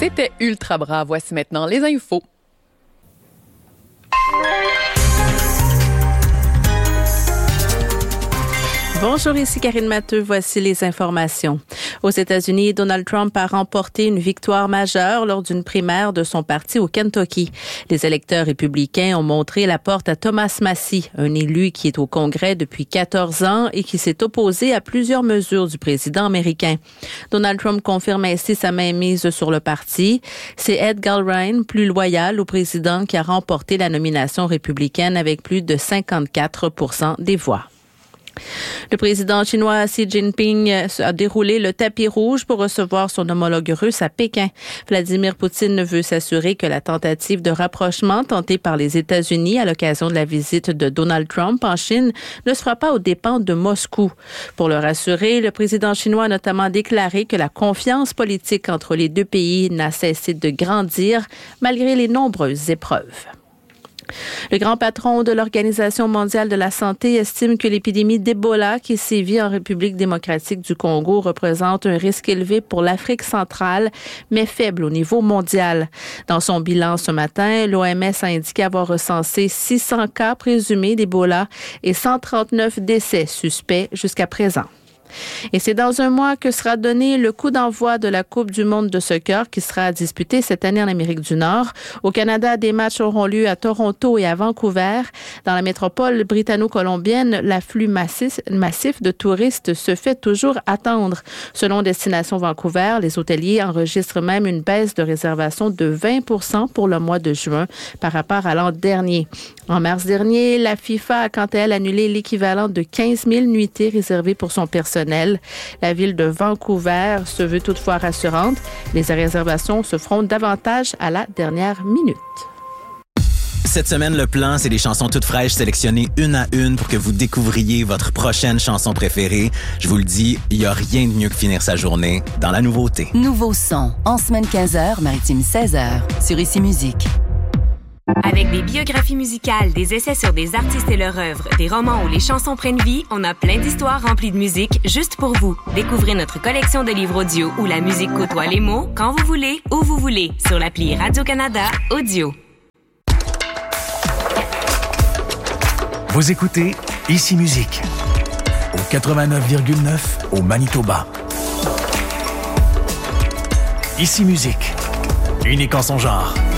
C'était Ultra Bras. Voici maintenant les infos. Bonjour, ici Karine Matteux. Voici les informations. Aux États-Unis, Donald Trump a remporté une victoire majeure lors d'une primaire de son parti au Kentucky. Les électeurs républicains ont montré la porte à Thomas Massie, un élu qui est au Congrès depuis 14 ans et qui s'est opposé à plusieurs mesures du président américain. Donald Trump confirme ainsi sa mainmise sur le parti. C'est Ed Galbraith, plus loyal au président, qui a remporté la nomination républicaine avec plus de 54% des voix. Le président chinois Xi Jinping a déroulé le tapis rouge pour recevoir son homologue russe à Pékin. Vladimir Poutine veut s'assurer que la tentative de rapprochement tentée par les États-Unis à l'occasion de la visite de Donald Trump en Chine ne se fera pas aux dépens de Moscou. Pour le rassurer, le président chinois a notamment déclaré que la confiance politique entre les deux pays n'a cessé de grandir malgré les nombreuses épreuves. Le grand patron de l'Organisation mondiale de la santé estime que l'épidémie d'Ebola qui sévit en République démocratique du Congo représente un risque élevé pour l'Afrique centrale, mais faible au niveau mondial. Dans son bilan ce matin, l'OMS a indiqué avoir recensé 600 cas présumés d'Ebola et 139 décès suspects jusqu'à présent. Et c'est dans un mois que sera donné le coup d'envoi de la Coupe du monde de soccer qui sera disputée cette année en Amérique du Nord. Au Canada, des matchs auront lieu à Toronto et à Vancouver. Dans la métropole britanno-colombienne, l'afflux massif de touristes se fait toujours attendre. Selon Destination Vancouver, les hôteliers enregistrent même une baisse de réservation de 20% pour le mois de juin par rapport à l'an dernier. En mars dernier, la FIFA a quant à elle annulé l'équivalent de 15 000 nuitées réservées pour son personnel. La ville de Vancouver se veut toutefois rassurante. Les réservations se feront davantage à la dernière minute. Cette semaine, le plan, c'est des chansons toutes fraîches sélectionnées une à une pour que vous découvriez votre prochaine chanson préférée. Je vous le dis, il n'y a rien de mieux que finir sa journée dans la nouveauté. Nouveau son, en semaine 15h, maritime 16h, sur Ici Musique. Avec des biographies musicales, des essais sur des artistes et leur œuvre, des romans où les chansons prennent vie, on a plein d'histoires remplies de musique juste pour vous. Découvrez notre collection de livres audio où la musique côtoie les mots quand vous voulez, où vous voulez, sur l'appli Radio-Canada Audio. Vous écoutez Ici Musique, au 89,9 au Manitoba. Ici Musique, unique en son genre.